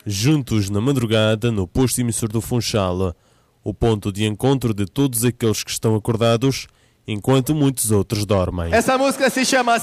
juntos na madrugada no posto emissor do Funchal, o ponto de encontro de todos aqueles que estão acordados, enquanto muitos outros dormem. Essa música se chama